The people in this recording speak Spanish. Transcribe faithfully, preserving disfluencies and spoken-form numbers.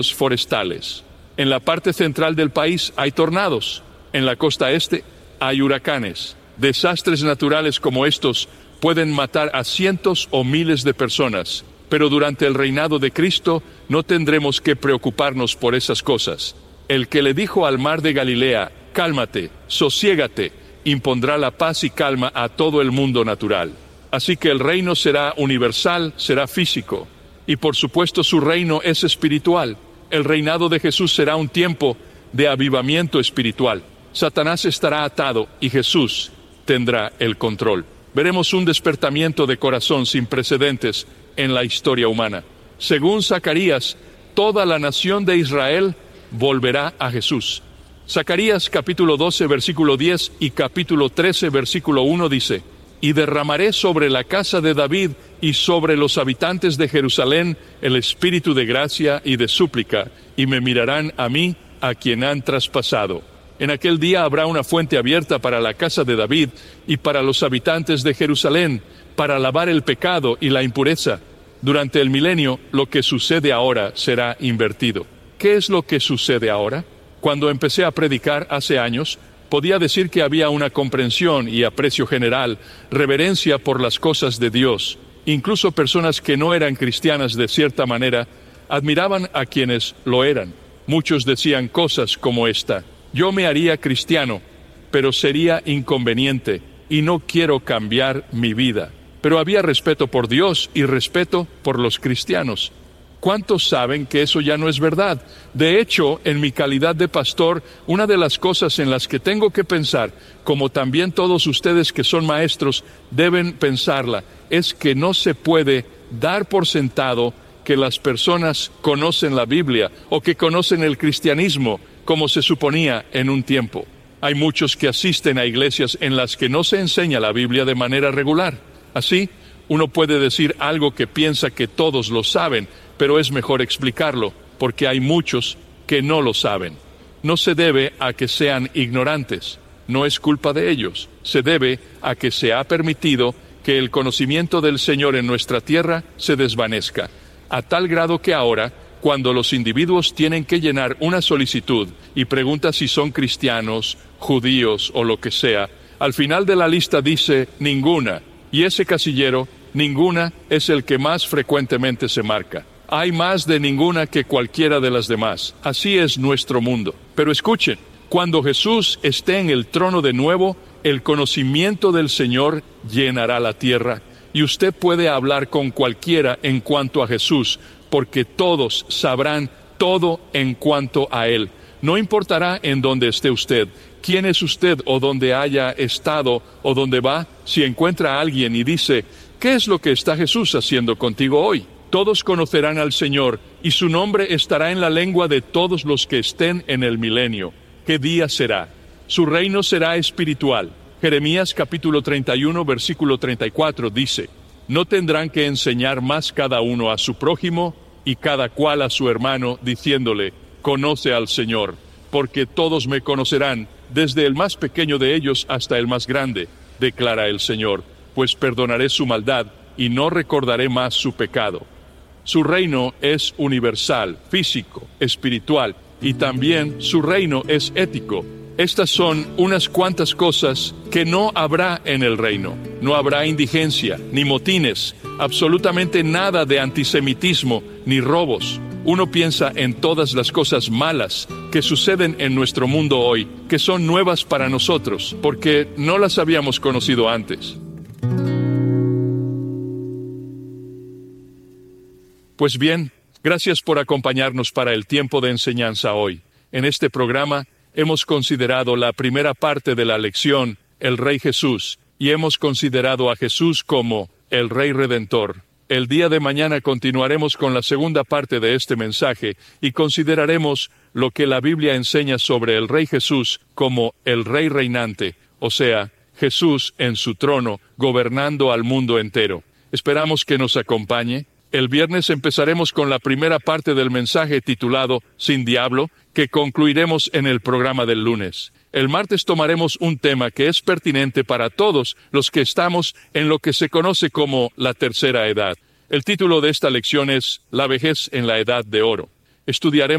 forestales. En la parte central del país hay tornados. En la costa este hay huracanes. Desastres naturales como estos pueden matar a cientos o miles de personas, pero durante el reinado de Cristo no tendremos que preocuparnos por esas cosas. El que le dijo al mar de Galilea, cálmate, sosiégate, impondrá la paz y calma a todo el mundo natural. Así que el reino será universal, será físico. Y por supuesto su reino es espiritual. El reinado de Jesús será un tiempo de avivamiento espiritual. Satanás estará atado y Jesús tendrá el control. Veremos un despertamiento de corazón sin precedentes en la historia humana. Según Zacarías, toda la nación de Israel volverá a Jesús. Zacarías capítulo doce, versículo diez y capítulo trece, versículo uno dice: y derramaré sobre la casa de David y sobre los habitantes de Jerusalén el espíritu de gracia y de súplica, y me mirarán a mí, a quien han traspasado. En aquel día habrá una fuente abierta para la casa de David y para los habitantes de Jerusalén, para lavar el pecado y la impureza. Durante el milenio, lo que sucede ahora será invertido. ¿Qué es lo que sucede ahora? Cuando empecé a predicar hace años, podía decir que había una comprensión y aprecio general, reverencia por las cosas de Dios. Incluso personas que no eran cristianas de cierta manera, admiraban a quienes lo eran. Muchos decían cosas como esta: yo me haría cristiano, pero sería inconveniente y no quiero cambiar mi vida. Pero había respeto por Dios y respeto por los cristianos. ¿Cuántos saben que eso ya no es verdad? De hecho, en mi calidad de pastor, una de las cosas en las que tengo que pensar, como también todos ustedes que son maestros deben pensarla, es que no se puede dar por sentado que las personas conocen la Biblia o que conocen el cristianismo como se suponía en un tiempo. Hay muchos que asisten a iglesias en las que no se enseña la Biblia de manera regular. Así, uno puede decir algo que piensa que todos lo saben, pero es mejor explicarlo, porque hay muchos que no lo saben. No se debe a que sean ignorantes, no es culpa de ellos. Se debe a que se ha permitido que el conocimiento del Señor en nuestra tierra se desvanezca, a tal grado que ahora, cuando los individuos tienen que llenar una solicitud y pregunta si son cristianos, judíos o lo que sea, al final de la lista dice ninguna, y ese casillero, ninguna, es el que más frecuentemente se marca. Hay más de ninguna que cualquiera de las demás. Así es nuestro mundo. Pero escuchen, cuando Jesús esté en el trono de nuevo, el conocimiento del Señor llenará la tierra, y usted puede hablar con cualquiera en cuanto a Jesús, porque todos sabrán todo en cuanto a Él. No importará en dónde esté usted, quién es usted o dónde haya estado o dónde va. Si encuentra a alguien y dice: ¿qué es lo que está Jesús haciendo contigo hoy? Todos conocerán al Señor, y su nombre estará en la lengua de todos los que estén en el milenio. ¿Qué día será? Su reino será espiritual. Jeremías capítulo treinta y uno, versículo treinta y cuatro dice: no tendrán que enseñar más cada uno a su prójimo y cada cual a su hermano, diciéndole: conoce al Señor, porque todos me conocerán, desde el más pequeño de ellos hasta el más grande, declara el Señor, pues perdonaré su maldad y no recordaré más su pecado. Su reino es universal, físico, espiritual, y también su reino es ético. Estas son unas cuantas cosas que no habrá en el reino. No habrá indigencia, ni motines, absolutamente nada de antisemitismo, ni robos. Uno piensa en todas las cosas malas que suceden en nuestro mundo hoy, que son nuevas para nosotros, porque no las habíamos conocido antes. Pues bien, gracias por acompañarnos para el tiempo de enseñanza hoy. En este programa hemos considerado la primera parte de la lección, el Rey Jesús, y hemos considerado a Jesús como el Rey Redentor. El día de mañana continuaremos con la segunda parte de este mensaje y consideraremos lo que la Biblia enseña sobre el Rey Jesús como el Rey Reinante, o sea, Jesús en su trono, gobernando al mundo entero. Esperamos que nos acompañe. El viernes empezaremos con la primera parte del mensaje titulado Sin Diablo, que concluiremos en el programa del lunes. El martes tomaremos un tema que es pertinente para todos los que estamos en lo que se conoce como la tercera edad. El título de esta lección es La vejez en la edad de oro. Estudiaremos